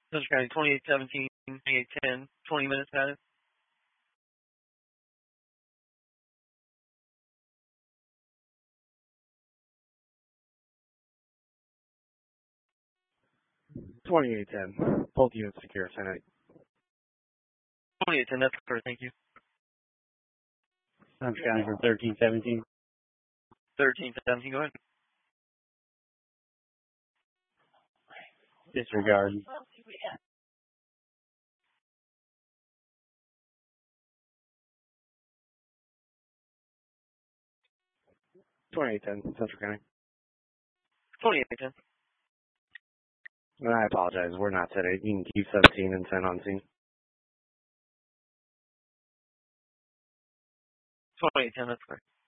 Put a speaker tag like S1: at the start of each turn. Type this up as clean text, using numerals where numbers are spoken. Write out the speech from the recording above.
S1: Central County 2817, 2810, 20 minutes at it.
S2: Both units secure, Senate.
S1: 2810, that's correct, thank you.
S2: Central County for 1317.
S1: 1317, go ahead.
S2: Disregard. Central County.
S1: 2810.
S2: I apologize. We're not today. You can keep 17 and 10 on scene.
S1: 2810, that's correct.